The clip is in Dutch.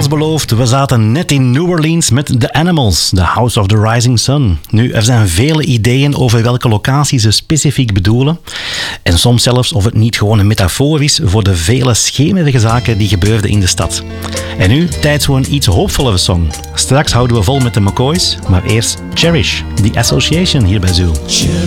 Zoals beloofd, we zaten net in New Orleans met The Animals, The House of the Rising Sun. Nu, er zijn vele ideeën over welke locatie ze specifiek bedoelen. En soms zelfs of het niet gewoon een metafoor is voor de vele schemerige zaken die gebeurden in de stad. En nu, tijd voor een iets hoopvollere song. Straks houden we vol met de McCoys, maar eerst Cherish, The Association hier bij Zoo.